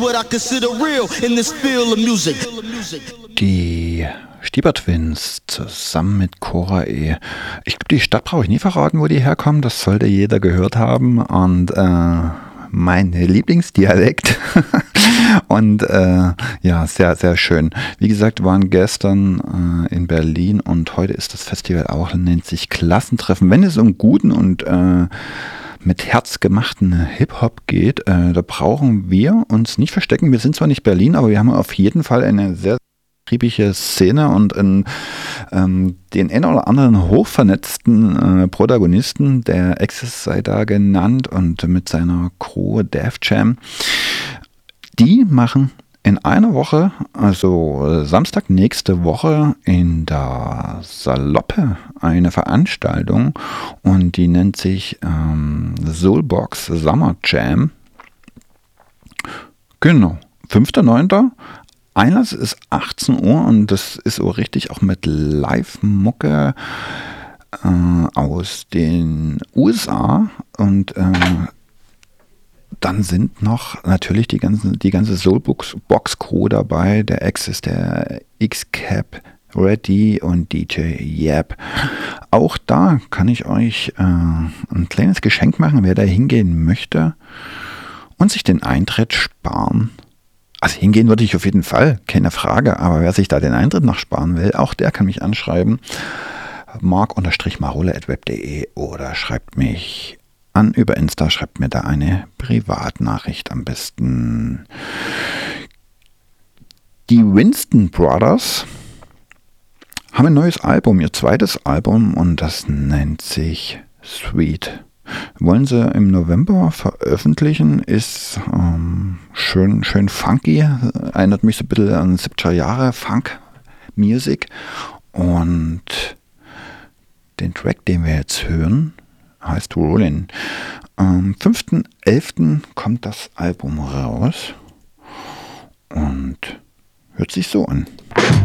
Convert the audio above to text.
Die Stieber Twins zusammen mit Cora E. Ich glaube, die Stadt brauche ich nie verraten, wo die herkommen. Das sollte jeder gehört haben. Und mein Lieblingsdialekt. Und ja, sehr, sehr schön. Wie gesagt, waren gestern in Berlin und heute ist das Festival auch, nennt sich Klassentreffen. Wenn es um guten und mit Herz gemachten Hip-Hop geht, da brauchen wir uns nicht verstecken. Wir sind zwar nicht Berlin, aber wir haben auf jeden Fall eine sehr triebige Szene und den einen oder anderen hochvernetzten Protagonisten, der Access sei da genannt und mit seiner Crew Def Jam. Die machen in einer Woche, also Samstag nächste Woche, in der Saloppe eine Veranstaltung und die nennt sich Soulbox Summer Jam. Genau, 5.9. Einlass ist 18 Uhr und das ist so richtig auch mit Live-Mucke aus den USA und dann sind noch natürlich die ganze Soulbox-Crew dabei, der Access, der X-Cap, Ready und DJ Yap. Auch da kann ich euch ein kleines Geschenk machen, wer da hingehen möchte und sich den Eintritt sparen. Also hingehen würde ich auf jeden Fall, keine Frage, aber wer sich da den Eintritt noch sparen will, auch der kann mich anschreiben. mark_marole@web.de oder schreibt mich an über Insta, schreibt mir da eine Privatnachricht am besten. Die Winston Brothers haben ein neues Album, ihr zweites Album und das nennt sich Sweet. Wollen sie im November veröffentlichen, ist schön funky, erinnert mich so ein bisschen an 70er Jahre Funk Music und den Track, den wir jetzt hören, heißt Rollin'. Am 5.11. kommt das Album raus und hört sich so an.